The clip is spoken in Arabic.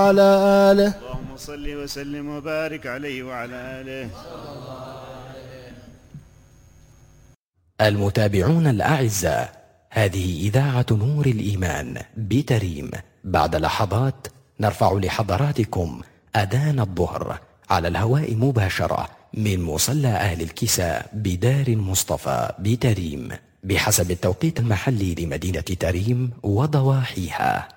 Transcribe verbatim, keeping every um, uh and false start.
وعلى آله. اللهم صل وسلم وبارك عليه وعلى آله. المتابعون الأعزاء، هذه إذاعة نور الإيمان بتريم. بعد لحظات نرفع لحضراتكم أذان الظهر على الهواء مباشرة من مصلى أهل الكساء بدار المصطفى بتريم بحسب التوقيت المحلي لمدينة تريم وضواحيها.